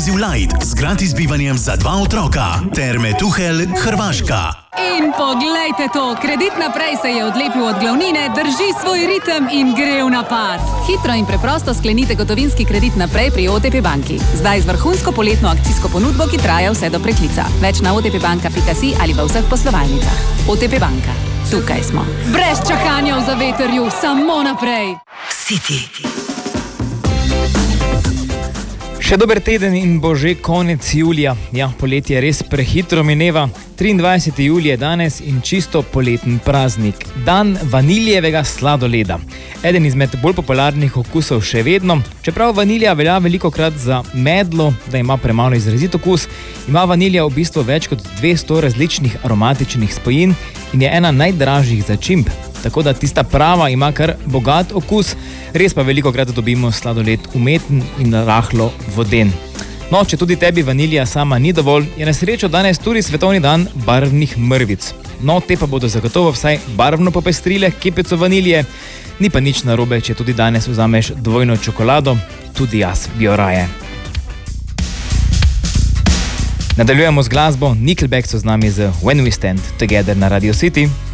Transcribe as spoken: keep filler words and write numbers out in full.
Exclusive Light z gratis bivanjem za dva otroka. Terme Tuhelj, Hrvaška. In poglejte to, Kredit Naprej se je odlepil od glavnine, drži svoj ritem in gre v napad. Hitro in preprosto sklenite gotovinski kredit naprej pri O T P banki. Zdaj z vrhunsko poletno akcijsko ponudbo, ki traja vse do preklica. Več na otpbanka pika si ali v vseh poslovalnicah. O T P banka. Tukaj smo. Brez čakanja v zavetrju, samo naprej. City. Še dober teden in bo že konec julija. Ja, poletje res prehitro mineva. triindvajseti julij je danes in čisto poleten praznik. Dan vaniljevega sladoleda. Eden izmed bolj popularnih okusov še vedno. Čeprav vanilja velja velikokrat za medlo, da ima premalo izrazit okus, ima vanilja v bistvu več kot dvesto različnih aromatičnih spojin in je ena najdražjih začimb. Tako da tista prava ima kar bogat okus, res pa velikokrat dobimo sladoled umeten in rahlo voden. No, če tudi tebi vanilja sama ni dovolj, je na srečo danes tudi svetovni dan barvnih mrvic. No, te pa bodo zagotovo vsaj barvno popestrile kepico vanilje. Ni pa nič narobe, če tudi danes vzameš dvojno čokolado, tudi jaz bi jo raje. Nadaljujemo z glasbo, Nickelback so z nami z When We Stand Together na Radio City.